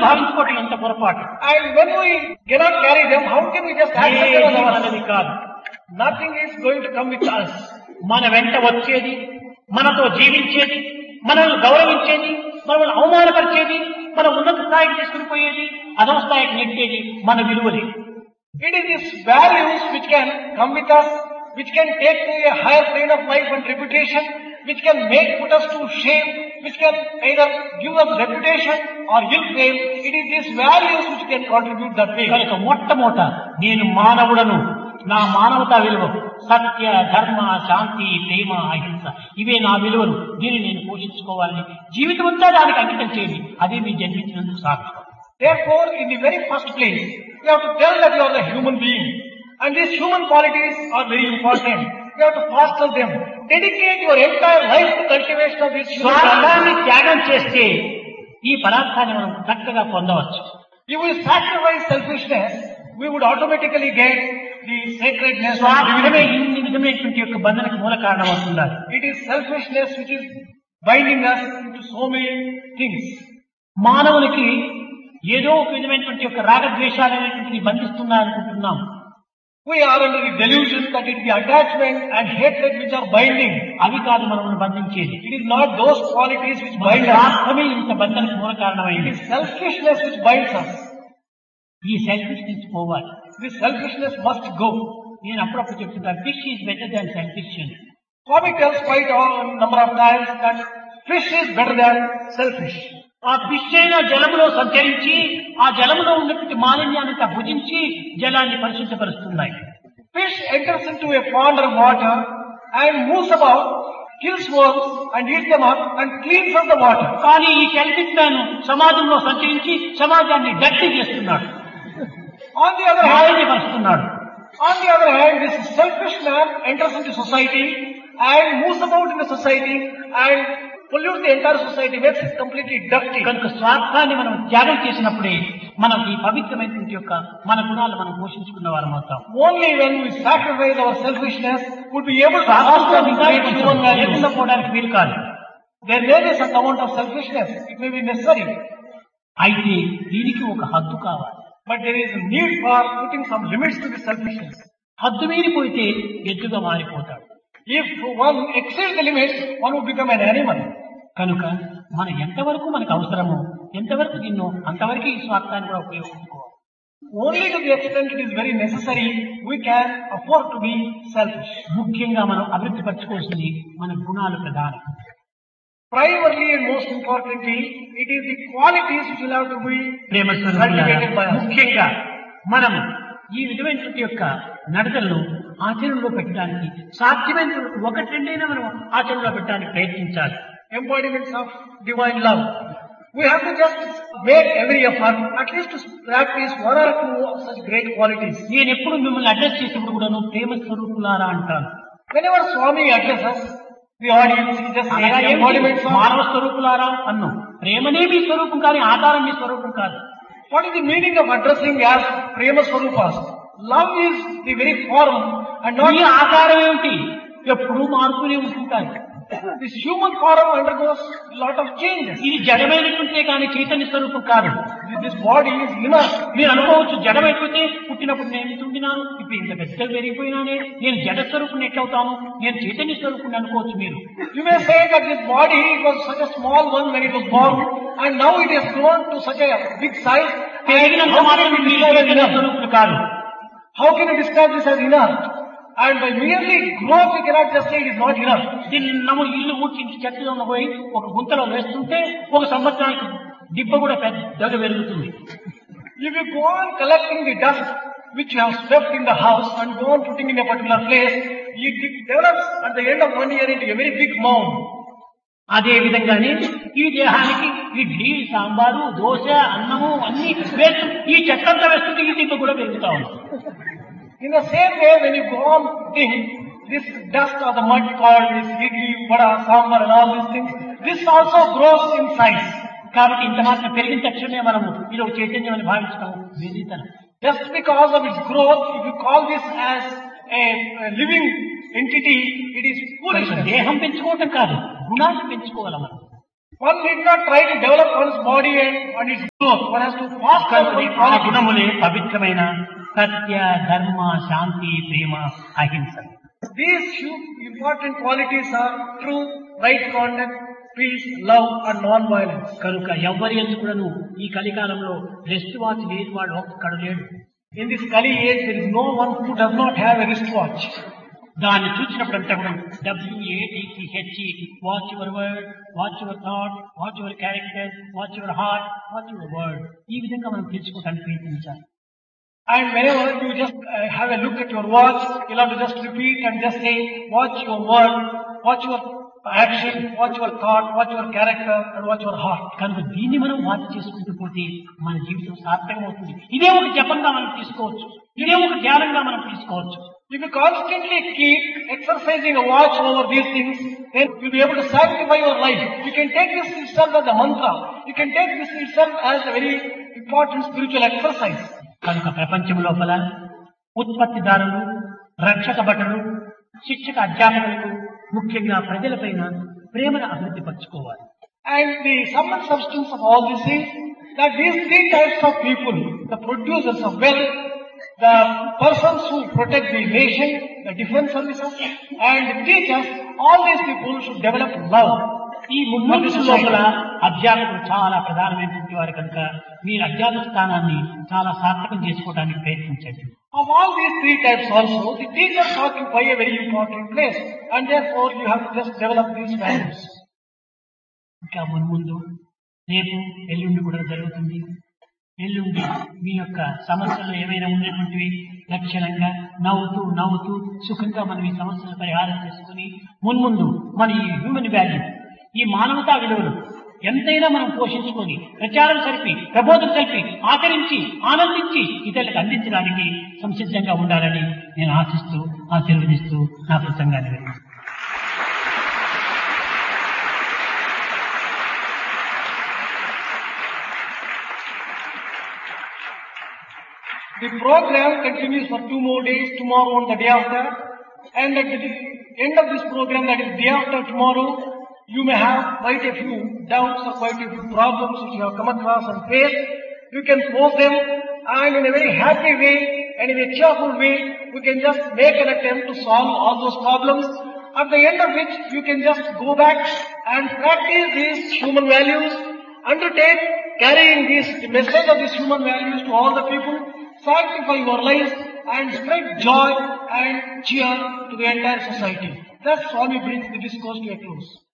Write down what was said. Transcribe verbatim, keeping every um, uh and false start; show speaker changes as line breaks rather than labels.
భావించుకోవటం ఎంత పొరపాటు.
And when we cannot carry them, how can we just accept them as
ఏది
ours?
మనది కాదు.
Nothing is going to come with us.
మన వెంట వచ్చేది, మనతో జీవించేది, మనల్ని గౌరవించేది, మనల్ని అవమానపరిచేది, మన ఉన్నత స్థాయికి తీసుకుని పోయేది, అధమ స్థాయికి నెట్టేది మన విలువలే.
It is these values which can come with us, which can take to a higher plane of life and reputation, which can make put us to shame, which can either give us reputation or ill fame. It is these values which can contribute that way.
కనుక మొట్టమొదట నేను మానవుడను, నా మానవతా విలువ సత్య, ధర్మ, శాంతి, ప్రేమ, అహింస, ఇవే నా విలువలు. దీన్ని నేను పోషించుకోవాలని జీవితం అంతా దానికి అంకితం చేయండి. అదే మీ జన్మించినందుకు సాక్షి.
Therefore, in the very first place, you have to tell that you are a human being. And these human qualities are very important. You have to foster them. Dedicate your entire life to cultivation of these human
స్వార్థాన్ని
qualities.
త్యాగం చేస్తే ఈ పదార్థాన్ని మనం చక్కగా పొందవచ్చు.
If we sacrifice selfishness, we would automatically get the sacredness of
స్వార్థమే
divinity.
ఇన్ని విధమైనటువంటి యొక్క బంధనకు మూల కారణం అవుతున్నారు.
It is selfishness which is binding us into so many things.
మానవునికి ఏదో ఒక విధమైనటువంటి యొక్క రాగద్వేషాలు అనేటువంటివి బంధిస్తున్నాయనుకుంటున్నాం.
We are under the delusion that it is the attachment and hatred which are binding.
అవి కాదు మనల్ని బంధించేది.
It is not those qualities which bind us.
స్వార్థమే ఇంత బంధనకు మూల
It
కారణమైంది.
is selfishness which binds us.
ఈ సెల్ఫిష్నెస్ పోవాలి.
This selfishness must go.
నేను అప్పుడప్పుడు చెప్తుంటా, fish is better than selfish.
Swami tells quite a number of times that fish is better than selfish.
ఆ fish అయిన జలములో సంచరించి ఆ జలములో ఉన్నటువంటి మాలిన్యాన్ని భుజించి జలాన్ని పరిశుద్ధపరుస్తున్నాయి.
Fish enters into a pond of water and moves about, kills worms and eats them up and cleans up the water.
కానీ ఈ selfish man సమాజంలో సంచరించి సమాజాన్ని dirty చేస్తున్నాడు,
On the other hand,
మాలిన్యపరుస్తున్నాడు.
on the other hand, this selfish man enters into society and moves about in the society and pollutes the entire society, makes it completely dirty.
కనుక స్వార్థాన్ని మనం త్యాగం చేసినప్పుడే మనకి పవిత్రమైనటువంటి యొక్క మన గుణాలు మనం పోషించుకున్న వారం అవుతాం.
Only when we sacrifice our selfishness would be able to foster the great human values.
లేకుండా పోవడానికి వీలు కాదు.
There may be some amount of selfishness. It may be necessary.
అయితే దీనికి ఒక హద్దు కావాలి.
But there is a need for putting some limits to this selfishness.
హద్దు మీరిపోతే ఎద్దుగా మారిపోతాడు.
If one exceeds the limits, one would become an animal.
కనుక మనం ఎంతవరకు మనకు అవసరమో ఎంతవరకు దీన్నో అంతవరకు ఈ స్వార్థాన్ని కూడా ఉపయోగించుకోవాలి.
Only to the extent it is very necessary, we can afford to be selfish.
ముఖ్యంగా మనం అభివృద్ధి పరచుకోవాల్సింది మన గుణాలు ప్రధానం.
Primarily and most importantly, it is the qualities which will have to be
Prema
cultivated by us.
ముఖ్యంగా మనం ఈ విధమైనటువంటి యొక్క నడతలను ఆచరణలో పెట్టడానికి సాధ్యమైన ఒకటి రెండైనా మనం ఆచరణలో పెట్టడానికి ప్రయత్నించాలి.
Embodiments of divine love. We have to just make every effort, at least to practice one or two of such great qualities.
నేను ఎప్పుడు మిమ్మల్ని అడ్రస్ చేసినప్పుడు కూడా నువ్వు ప్రేమ స్వరూపులారా అంటాను.
Whenever Swami addresses the audience, he just
అనగా
says
ఏమిటి?
embodiments of.
మానవ స్వరూపులారా అన్ను. ప్రేమనే మీ స్వరూపం కానీ ఆధారం మీ స్వరూపం కాదు.
What is the meaning of addressing as Prema Swarupas? Love is the very form and not.
ఈ ఆధారం ఏమిటి? ఎప్పుడూ మారుతూనే ఉంటుంటాయి.
This human form undergoes a lot of changes.
ఇది జడమైనటువంటిదే కానీ చైతన్య స్వరూపం కాదు.
This body is inert.
మీరు అనుకోవచ్చు జడమైపోతే పుట్టినప్పుడు నేను ఇంత ఉండినాను, ఇప్పుడు ఇంత పెద్దగా పెరిగిపోయినానే, నేను జడ స్వరూపుని ఎట్లవుతాను, నేను చైతన్య స్వరూపుని అనుకోవచ్చు మీరు.
You may say that this body was such a small one when it was born and now it has grown to such a big size.
పెరిగినంత
How can
మాత్రం
you
మీరు
describe it
చైతన్య
inert?
స్వరూపులు కాదు.
How can you describe this as inert? And by merely growth, we cannot just say it is not inert.
దీన్ని నమ్ము ఇల్లు ఊడ్చి చెత్తగా పోయి ఒక గుంతలో వేస్తుంటే ఒక సంవత్సరానికి దిబ్బ కూడా పెద్దగా పెరుగుతుంది.
If you go on collecting the dust which you have swept in the house and go on putting in a particular place, it develops at the end of one year into a very big mound.
అదే విధంగానే ఈ దేహానికి ఇడ్లీ, సాంబారు, దోశ, అన్నము అన్ని వేస్తూ ఈ చెత్తంతా వేస్తుంటే ఈ దిబ్బ కూడా పెరుగుతా ఉంది.
In the same way, when you go on putting this dust or the mud called this idli, vada, sambar and all these things, this also grows in size.
కాబట్టి ఇంత మాత్రం పెరిగిన తక్షణమే మనము ఇది ఒక చైతన్యం అని భావించడం వేదితనం.
Just because of its growth, if you call this as a, a living entity, it is foolishness.
దేహం పెంచుకోవటం కాదు, గుణాన్ని పెంచుకోవాలి మనం.
One need not try to develop one's body and, and its growth. One has to foster
కనుకనే
one's
ఆ
qualities.
గుణములే పవిత్రమైన సత్య ధర్మ శాంతి ప్రేమ అహింస.
These few important qualities are truth, right conduct, peace, love and non-violence.
కనుక ఎవ్వరి యందు కూడాను ఈ కలికాలంలో రెస్ట్ వాచ్ లేని వాడు ఒక్కడు లేడు.
In this Kali age, there is no one who does not have a wristwatch.
దాన్ని చూసినప్పుడంతా కూడా డబ్ల్యూఏటిహెచ్ఈ watch your word, watch your thought, watch your character, watch your heart, watch your word. ఈ విధంగా మనం తెలుసుకోవడానికి ప్రయత్నించాలి.
And whenever you just uh, have a look at your watch, you'll have to just repeat and just say, watch your word, watch your action, watch your thought, watch your character, and watch your heart.
కనుక దీన్ని మనం watch చేసుకుంటూ పోతే మన జీవితం సార్థకం అవుతుంది. ఇదే ఒక జపంగా మనం తీసుకోవచ్చు, ఇదే ఒక ధ్యానంగా మనం తీసుకోవచ్చు.
If you constantly keep exercising a watch over these things, then you'll be able to sanctify your life. You can take this itself as a mantra. You can take this itself as a very important spiritual exercise.
కనుక ప్రపంచం లోపల ఉత్పత్తిదారులు, రక్షక భటులు, శిక్షక అధ్యాపకులకు, ముఖ్యంగా ప్రజలపైన ప్రేమను అభివృద్ధి పరచుకోవాలి.
And the sum and substance of all this is that these three types of people, the producers of wealth, the persons who protect the nation, the defense services, and the teachers, all these people should develop love.
ఈ మున్ముందు లోపల అధ్యాపకులు చాలా ప్రధానమైనటువంటి వారు కనుక మీరు అధ్యాపక స్థానాన్ని చాలా సార్థకం చేసుకోవడానికి ప్రయత్నించండి.
Of all these three types also, the teachers occupy a very important place, and therefore you have to just develop these values.
ఇంకా మున్ముందు రేపు ఎల్లుండి కూడా జరుగుతుంది. ఎల్లుండి మీ యొక్క సమస్యలు ఏమైనా ఉన్నటువంటివి లక్షణంగా నవ్వుతూ నవ్వుతూ సుఖంగా మనం ఈ సమస్యలు పరిహారం చేసుకుని మున్ముందు మన ఈ హ్యూమన్ వాల్యూ, ఈ మానవతా విలువలు ఎంతైనా మనం పోషించుకొని ప్రచారం సరిపి ప్రబోధన సరిపి ఆచరించి ఆనందించి ఇతరులకు అందించడానికి సంసిద్ధంగా ఉండాలని నేను ఆశిస్తూ ఆశీర్వదిస్తూ నా ప్రసంగాన్ని విరమిస్తున్నాను.
The program continues for two more days, tomorrow and the day after. And at the end of this program, that is day after tomorrow, you may have quite a few doubts or quite a few problems which you have come across and faced. You can pose them, and in a very happy way and in a cheerful way, we can just make an attempt to solve all those problems. At the end of which, you can just go back and practice these human values, undertake carrying this, the message of these human values to all the people, sanctify your lives and spread joy and cheer to the entire society. Thus Swami brings the discourse to a close.